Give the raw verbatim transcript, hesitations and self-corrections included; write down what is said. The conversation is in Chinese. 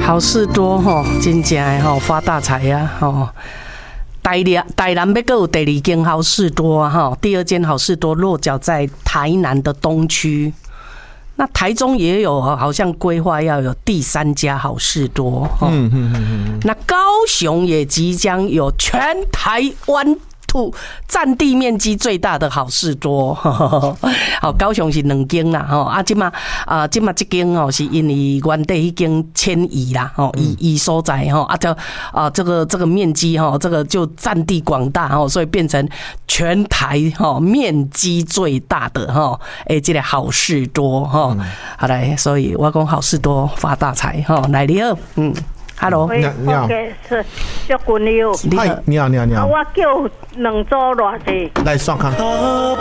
好事多吼，真正的吼发大财啊吼！台南台南要阁有第二间好事多啊哈，第二间好事多落脚在台南的东区。那台中也有，好像规划要有第三家好事多。嗯嗯嗯。那高雄也即将有全台湾占地面积最大的好事多，好，高雄是两间啦，吼啊，即嘛啊，即嘛这间哦，是因为原地迄间迁移啦，吼移移所在吼啊，就啊这个这个面积吼，这个就占地广大吼，所以变成全台吼面积最大的吼，诶，这个好事多吼，好来，所以我讲好事多发大财吼，来你好，嗯。Hello， 你好，是小君友。 嗨，你好，你好，你好。 我叫两组偌济。 来，上看。